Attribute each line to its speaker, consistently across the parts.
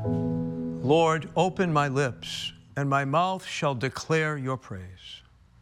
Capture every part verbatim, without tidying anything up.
Speaker 1: Lord, open my lips, and my mouth shall declare your praise.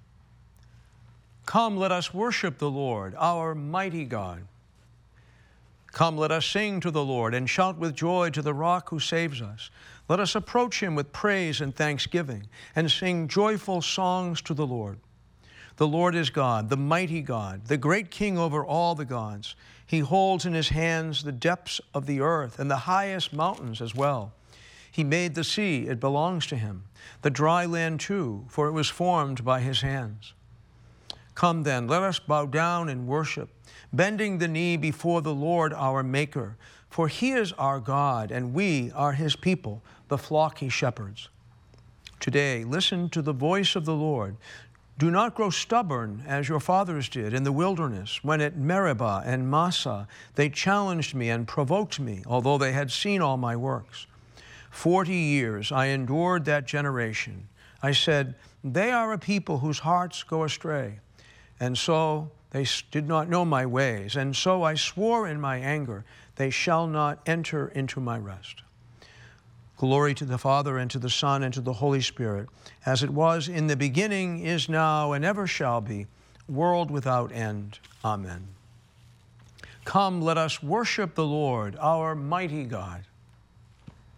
Speaker 1: Come, let us worship the Lord, our mighty God. Come, let us sing to the Lord and shout with joy to the rock who saves us. Let us approach him with praise and thanksgiving and sing joyful songs to the Lord. The Lord is God, the mighty God, the great King over all the gods. He holds in his hands the depths of the earth and the highest mountains as well. He made the sea, it belongs to him, the dry land too, for it was formed by his hands. Come then, let us bow down and worship, bending the knee before the Lord our Maker, for he is our God, and we are his people, the flock he shepherds. Today, listen to the voice of the Lord. Do not grow stubborn as your fathers did in the wilderness, when at Meribah and Massah they challenged me and provoked me, although they had seen all my works. Forty years I endured that generation. I said, they are a people whose hearts go astray. And so they did not know my ways. And so I swore in my anger, they shall not enter into my rest. Glory to the Father, and to the Son, and to the Holy Spirit, as it was in the beginning, is now, and ever shall be, world without end. Amen. Come, let us worship the Lord, our mighty God.